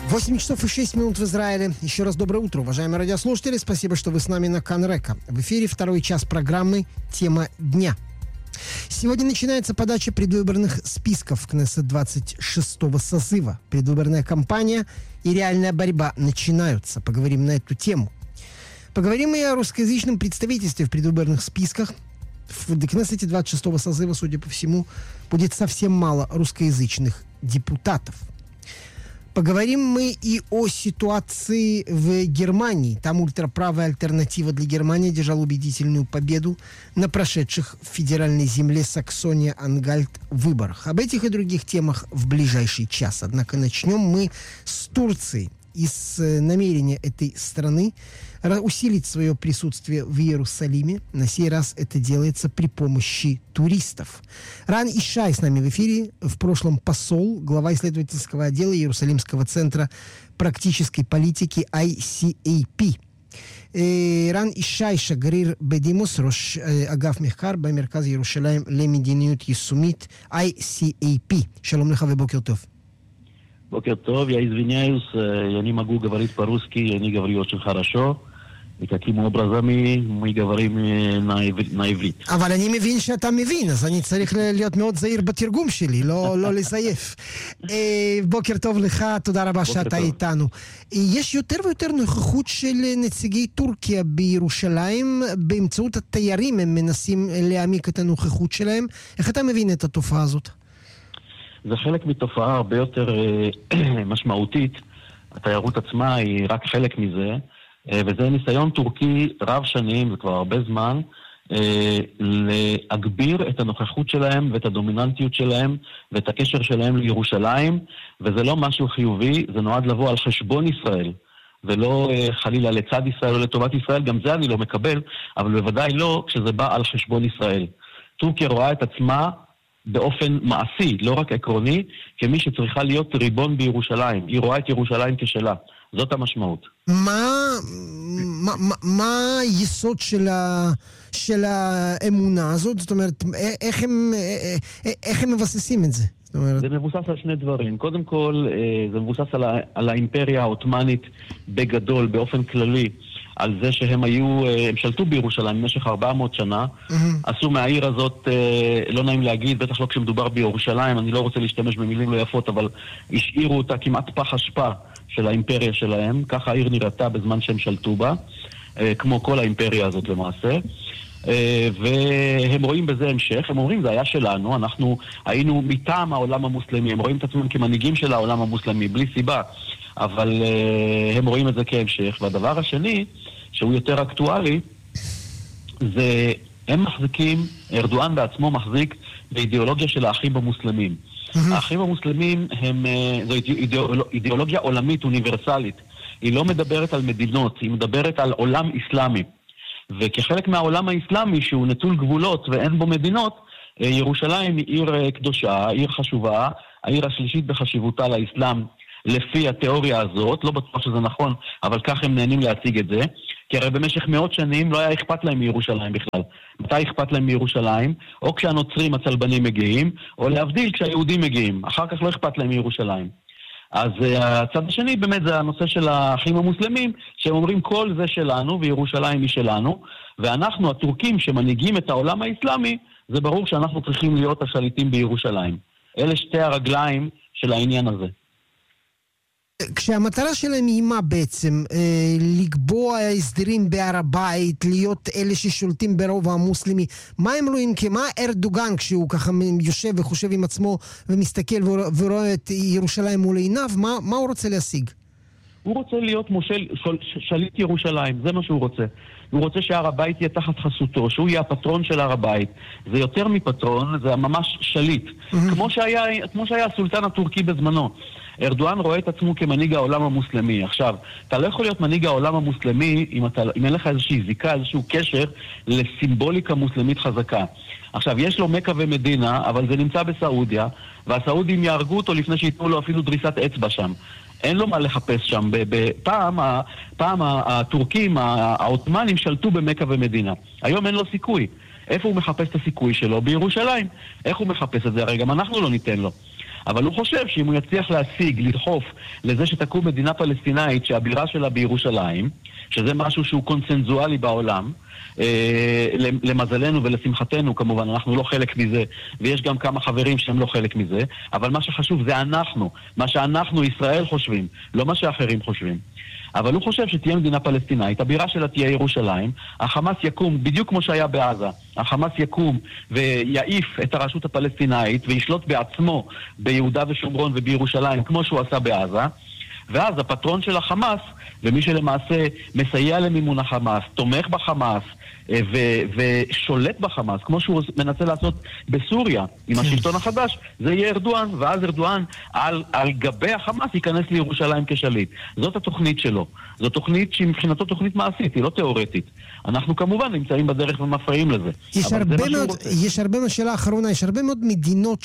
8 часов и 6 минут в Израиле. Еще раз доброе утро, уважаемые радиослушатели. Спасибо, что вы с нами на Канрека. В эфире второй час программы «Тема дня». Сегодня начинается подача предвыборных списков Кнессет 26-го созыва. Предвыборная кампания и реальная борьба начинаются. Поговорим на эту тему. Поговорим и о русскоязычном представительстве в предвыборных списках. В Кнессете 26-го созыва, судя по всему, будет совсем мало русскоязычных депутатов. Поговорим мы и о ситуации в Германии. Там ультраправая альтернатива для Германии держала убедительную победу на прошедших в федеральной земле Саксония-Ангальт выборах. Об этих и других темах в ближайший час. Однако начнем мы с Турции и с намерения этой страны усилить свое присутствие в Иерусалиме. На сей раз это делается при помощи туристов. Ран Ишай с нами в эфире. В прошлом посол, глава исследовательского отдела Иерусалимского центра практической политики ICAP. רן ישי, שגריר בדימוס, ראש אגף מחקר במרכז ירושלים למדיניות יישומית ICAP. שלום לך ובוקר טוב. Бокер Тов, я извиняюсь, я не могу говорить по-русски, я не говорю очень хорошо. И каким образом мы говорим на иврит. אבל אני מבין שאתה מבין, אז אני צריך להיות מאוד זהיר בתרגום שלי, לא לזייף. בוקר טוב לך, תודה רבה שאתה איתנו. יש יותר ויותר נוכחות של נציגי טורקיה בירושלים, באמצעות התיירים הם מנסים להעמיק את הנוכחות שלהם. איך אתה מבין את התופעה הזאת? זה חלק מתופעה הרבה יותר משמעותית. התיירות עצמה היא רק חלק מזה, וזה ניסיון טורקי רב שנים, זה כבר הרבה זמן, להגביר את הנוכחות שלהם ואת הדומיננטיות שלהם ואת הקשר שלהם לירושלים, וזה לא משהו חיובי, זה נועד לבוא על חשבון ישראל, ולא חלילה לצד ישראל או לטובת ישראל, גם זה אני לא מקבל, אבל בוודאי לא כשזה בא על חשבון ישראל. טורקיה רואה את עצמה באופן מעשי, לא רק עקרוני, כמי שצריכה להיות ריבון בירושלים. היא רואה את ירושלים כשלה. זאת המשמעות. מה היסוד של האמונה הזאת? זאת אומרת, איך הם מבססים את זה? זה מבוסס על שני דברים. קודם כל, זה מבוסס על האימפריה העות'מאנית בגדול, באופן כללי. על זה שהם שלטו בירושלים במשך 400 שנה, עשו מהעיר הזאת, לא נעים להגיד, בטח לא כשמדובר בירושלים, אני לא רוצה להשתמש במילים לא יפות, אבל השאירו אותה כמעט פח אשפה של האימפריה שלהם, ככה העיר נראתה בזמן שהם שלטו בה, כמו כל האימפריה הזאת למעשה, והם רואים בזה המשך, הם אומרים זה היה שלנו, אנחנו היינו מטעם העולם המוסלמי, הם רואים את עצמם כמנהיגים של העולם המוסלמי, בלי סיבה, אבל הם רואים את זה כהמשך. והדבר השני, שהוא יותר אקטואלי, זה הם מחזיקים, ארדואן בעצמו מחזיק באידיאולוגיה של האחים המוסלמים. האחים המוסלמים זו אידיאולוגיה עולמית אוניברסלית. היא לא מדברת על מדינות, היא מדברת על עולם איסלאמי. וכחלק מהעולם האסלאמי שהוא נטול גבולות ואין בו מדינות, ירושלים היא עיר קדושה, עיר חשובה, העיר השלישית בחשיבותה לאסלאם, לפי התיאוריה הזאת, לא בטוח שזה נכון, אבל כך הם נהנים להציג את זה, כי הרי במשך מאות שנים לא היה אכפת להם מירושלים בכלל. מתי אכפת להם מירושלים? או כשהנוצרים הצלבנים מגיעים, או להבדיל כשהיהודים מגיעים. אחר כך לא אכפת להם מירושלים. אז הצד השני באמת זה הנושא של האחים המוסלמים, שהם אומרים כל זה שלנו וירושלים היא שלנו, ואנחנו הטורקים שמנהיגים את העולם האסלאמי, זה ברור שאנחנו צריכים להיות השליטים בירושלים. אלה שתי הרגליים של העניין הזה. כשהמטרה שלהם היא מה בעצם? לקבוע הסדרים בהר הבית, להיות אלה ששולטים ברוב המוסלמי. מה הם רואים? מה ארדוגן כשהוא ככה יושב וחושב עם עצמו ומסתכל ורואה את ירושלים מול עיניו? מה הוא רוצה להשיג? הוא רוצה להיות שליט ירושלים, זה מה שהוא רוצה. הוא רוצה שהר הבית יהיה תחת חסותו, שהוא יהיה הפטרון של הר הבית. זה יותר מפטרון, זה ממש שליט. כמו שהיה הסולטן הטורקי בזמנו. ארדואן רואה את עצמו כמנהיג העולם המוסלמי. עכשיו, אתה לא יכול להיות מנהיג העולם המוסלמי אם אין לך איזושהי זיקה, איזשהו קשר לסימבוליקה מוסלמית חזקה. עכשיו, יש לו מקה ומדינה, אבל זה נמצא בסעודיה, והסעודים יהרגו אותו לפני שיתנו לו אפילו דריסת אצבע שם. אין לו מה לחפש שם. פעם הטורקים, העות'מאנים שלטו במקה ומדינה. היום אין לו סיכוי. איפה הוא מחפש את הסיכוי שלו? בירושלים. איך הוא מחפש את זה? הרי גם אנחנו לא ניתן לו. אבל הוא חושב שאם הוא יצליח להשיג, לדחוף לזה שתקום מדינה פלסטינאית שהבירה שלה בירושלים, שזה משהו שהוא קונסנזואלי בעולם, למזלנו ולשמחתנו כמובן, אנחנו לא חלק מזה, ויש גם כמה חברים שהם לא חלק מזה, אבל מה שחשוב זה אנחנו, מה שאנחנו ישראל חושבים, לא מה שאחרים חושבים. אבל הוא חושב שתהיה מדינה פלסטינאית, הבירה שלה תהיה ירושלים, החמאס יקום בדיוק כמו שהיה בעזה, החמאס יקום ויעיף את הרשות הפלסטינאית וישלוט בעצמו ביהודה ושומרון ובירושלים כמו שהוא עשה בעזה, ואז הפטרון של החמאס, ומי שלמעשה מסייע למימון החמאס, תומך בחמאס ושולט בחמאס, כמו שהוא מנסה לעשות בסוריה עם השלטון החדש, זה יהיה ארדואן, ואז ארדואן על גבי החמאס ייכנס לירושלים כשליט. זאת התוכנית שלו. זו תוכנית שהיא מבחינתו תוכנית מעשית, היא לא תיאורטית. אנחנו כמובן נמצאים בדרך ומפריעים לזה. יש הרבה מאוד, שאלה האחרונה, יש הרבה מאוד מדינות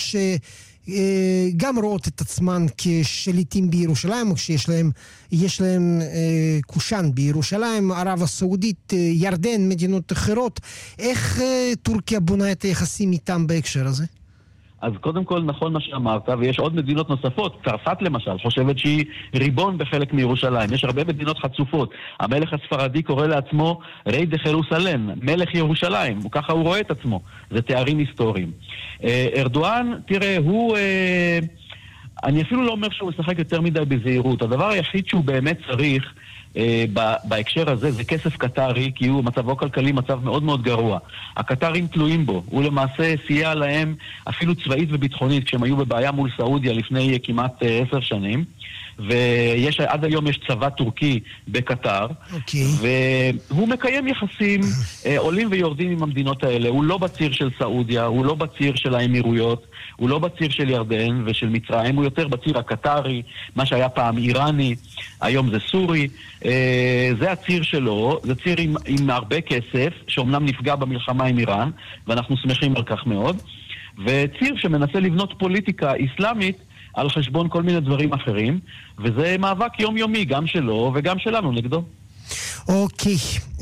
גם רואות את עצמן כשליטים בירושלים, או שיש להם קושאן בירושלים, ערב הסעודית, ירדן, מדינות אחרות. איך טורקיה בונה את היחסים איתם בהקשר הזה? אז קודם כל נכון מה שאמרת, ויש עוד מדינות נוספות, צרפת למשל, חושבת שהיא ריבון בחלק מירושלים. יש הרבה מדינות חצופות. המלך הספרדי קורא לעצמו רי דה חרוסלם, מלך ירושלים, וככה הוא רואה את עצמו. זה תארים היסטוריים. ארדואן, תראה, אני אפילו לא אומר שהוא משחק יותר מדי בזהירות. הדבר היחיד שהוא באמת צריך בהקשר הזה זה כסף קטרי, כי הוא מצבו כלכלי מצב מאוד מאוד גרוע. הקטרים תלויים בו. הוא למעשה סייע להם אפילו צבאית וביטחונית כשהם היו בבעיה מול סעודיה לפני כמעט 10 שנים. ועד היום יש צבא טורקי בקטר, והוא מקיים יחסים עולים ויורדים עם המדינות האלה. הוא לא בציר של סעודיה, הוא לא בציר של האמירויות, הוא לא בציר של ירדן ושל מצרים, הוא יותר בציר הקטרי, מה שהיה פעם איראני, היום זה סורי. זה הציר שלו, זה ציר עם הרבה כסף, שאומנם נפגע במלחמה עם איראן, ואנחנו שמחים על כך מאוד, וציר שמנסה לבנות פוליטיקה איסלאמית על חשבון כל מיני דברים אחרים, וזה מאבק יומיומי, גם שלו וגם שלנו נגדו. אוקיי,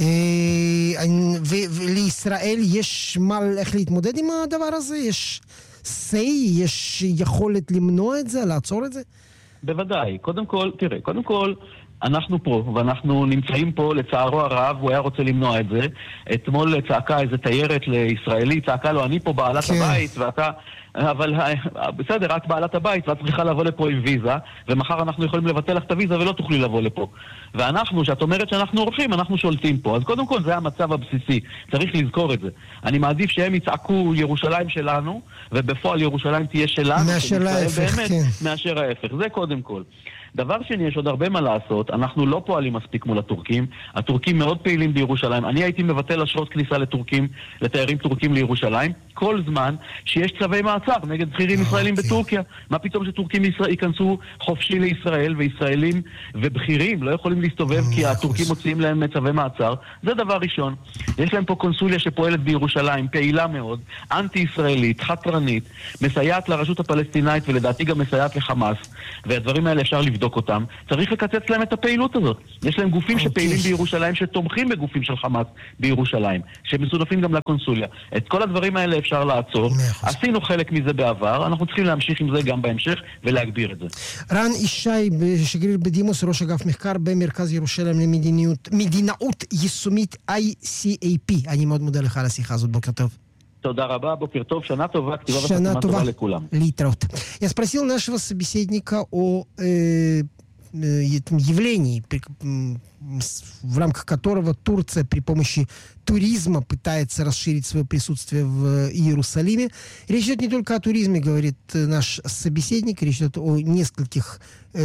ולישראל יש איך להתמודד עם הדבר הזה? יש יש יכולת למנוע את זה, לעצור את זה? בוודאי. קודם כל, אנחנו פה, ואנחנו נמצאים פה, לצערו הרב, הוא היה רוצה למנוע את זה. אתמול צעקה איזה תיירת לישראלי, צעקה לו, אני פה בעלת הבית, ואתה... אבל בסדר, את בעלת הבית, ואת צריכה לבוא לפה עם ויזה, ומחר אנחנו יכולים לבטל לך את הוויזה ולא תוכלי לבוא לפה. ואנחנו, שאת אומרת שאנחנו אורחים, אנחנו שולטים פה. אז קודם כל זה המצב הבסיסי, צריך לזכור את זה. אני מעדיף שהם יצעקו ירושלים שלנו, ובפועל ירושלים תהיה שלנו, מאשר ההפך, באמת, מאשר ההפך. זה קודם כל. דבר שני, יש עוד הרבה מה לעשות, אנחנו לא פועלים מספיק מול הטורקים, הטורקים מאוד פעילים בירושלים, אני הייתי מבטל אשרות כניסה לתיירים טורקים לירושלים, כל זמן שיש צווי מעצר נגד בכירים ישראלים בטורקיה. מה פתאום שטורקים ייכנסו חופשי לישראל, וישראלים ובכירים לא יכולים להסתובב כי הטורקים מוציאים להם צווי מעצר? זה דבר ראשון. יש להם פה קונסוליה שפועלת בירושלים, פעילה מאוד, אנטי-ישראלית, חתרנית, מסייעת לרשות הפלסטינאית ולדעתי גם מסייעת לחמאס, והדברים האלה אפשר לבדוק אותם. צריך לקצץ להם את הפעילות הזאת. יש להם גופים שפעילים בירושלים, שתומכים בגופים של חמאס בירושלים, שמסונפים גם לקונסוליה. את כל הדברים האלה אפשר לעצור. עשינו חלק מזה בעבר, אנחנו צריכים להמשיך עם זה גם בהמשך ולהגביר את זה. רן ישי, שגריר בדימוס, ראש אגף מחקר במרכז ירושלים למדינאות יישומית ICAP. אני מאוד מודה לך על השיחה הזאת. בוקר טוב. תודה רבה, бокер тов, шана това, ктива ва това лекулам. Литраут. Я спросил нашего собеседника о этом явлении, в рамках которого Турция при помощи туризма пытается расширить свое присутствие в Иерусалиме. Речь идет не только о туризме, говорит наш собеседник, речь идет о нескольких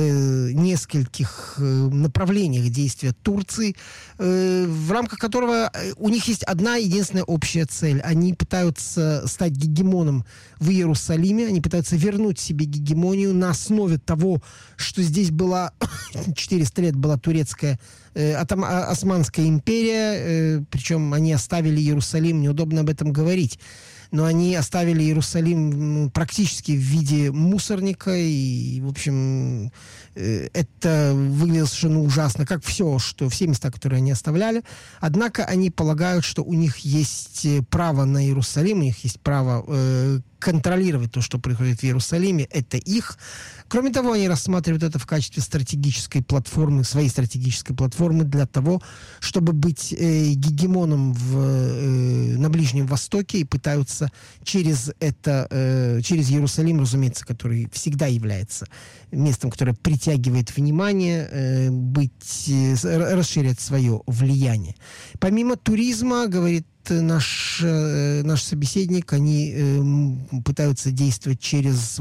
направлениях действия Турции, в рамках которого у них есть одна единственная общая цель. Они пытаются стать гегемоном в Иерусалиме, они пытаются вернуть себе гегемонию на основе того, что здесь была 400 лет была турецкая Османская империя, причем они оставили Иерусалим, неудобно об этом говорить, но они оставили Иерусалим практически в виде мусорника, и, в общем, это выглядело совершенно ужасно, как все места, которые они оставляли. Однако они полагают, что у них есть право на Иерусалим, у них есть право контролировать то, что происходит в Иерусалиме, это их. Кроме того, они рассматривают это в качестве стратегической платформы, своей стратегической платформы для того, чтобы быть гегемоном на Ближнем Востоке, и пытаются через Иерусалим, разумеется, который всегда является местом, которое притягивает внимание, расширять свое влияние. Помимо туризма, говорит наш собеседник, они пытаются действовать через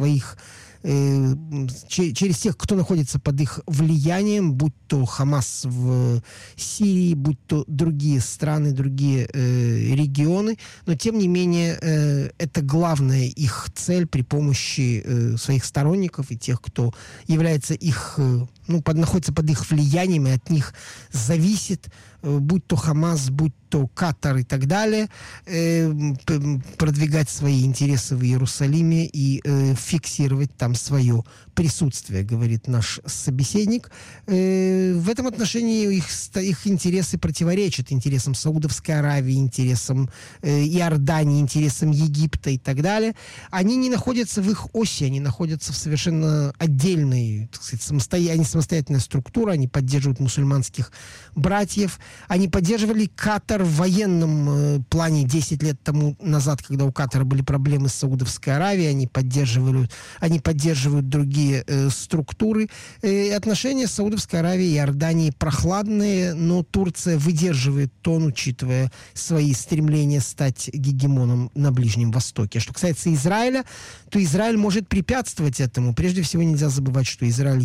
тех, кто находится под их влиянием, будь то Хамас в Сирии, будь то другие страны, другие регионы, но тем не менее это главная их цель при помощи своих сторонников и тех, кто является находится под их влиянием и от них зависит, будь то Хамас, будь то Катар и так далее, продвигать свои интересы в Иерусалиме и фиксировать там свое присутствие, говорит наш собеседник. В этом отношении их интересы противоречат интересам Саудовской Аравии, интересам Иордании, интересам Египта и так далее. Они не находятся в их оси, они находятся в совершенно отдельной, так сказать, самостоятельная структура, они поддерживают мусульманских братьев, они поддерживали Катар в военном плане 10 лет тому назад, когда у Катара были проблемы с Саудовской Аравией, они поддерживают другие структуры. Отношения Саудовской Аравии и Иордании прохладные, но Турция выдерживает тон, учитывая свои стремления стать гегемоном на Ближнем Востоке. А что касается Израиля, то Израиль может препятствовать этому. Прежде всего, нельзя забывать, что Израиль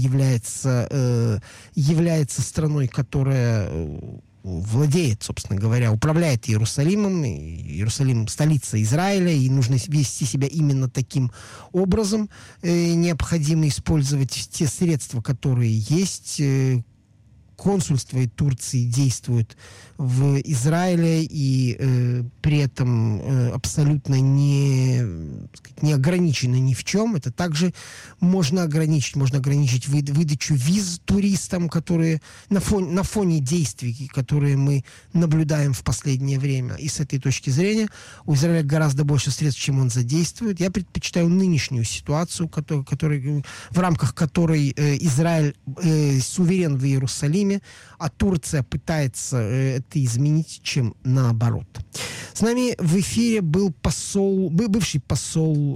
является страной, которая владеет, собственно говоря, управляет Иерусалимом. Иерусалим — столица Израиля, и нужно вести себя именно таким образом. Необходимо использовать те средства, которые есть. Консульство Турции действует в Израиле и при этом абсолютно не ограничено ни в чем. Это также можно ограничить выдачу виз туристам, которые на фоне действий, которые мы наблюдаем в последнее время. И с этой точки зрения у Израиля гораздо больше средств, чем он задействует. Я предпочитаю нынешнюю ситуацию, в рамках которой Израиль суверен в Иерусалиме, а Турция пытается это изменить, чем наоборот. С нами в эфире был бывший посол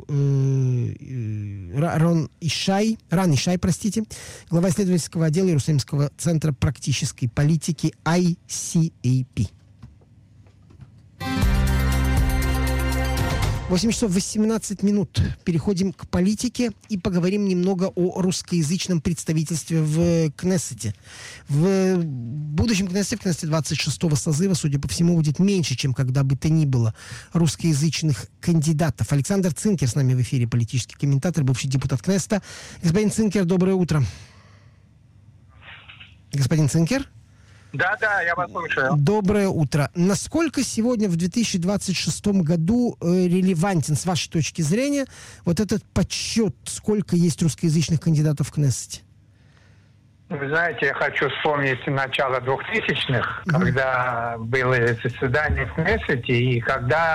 Ран Ишай, глава исследовательского отдела Иерусалимского центра практической политики ICAP. 8 часов 18 минут. Переходим к политике и поговорим немного о русскоязычном представительстве в Кнессете. В будущем Кнессете, в Кнессете 26-го созыва, судя по всему, будет меньше, чем когда бы то ни было русскоязычных кандидатов. Александр Цинкер с нами в эфире, политический комментатор, бывший депутат Кнессета. Господин Цинкер, доброе утро. Господин Цинкер? Да, я вас слушаю. Доброе утро. Насколько сегодня в 2026 году релевантен, с вашей точки зрения, вот этот подсчет, сколько есть русскоязычных кандидатов в Кнессете? Вы знаете, я хочу вспомнить начало 2000-х, когда было заседание в Кнессете, и когда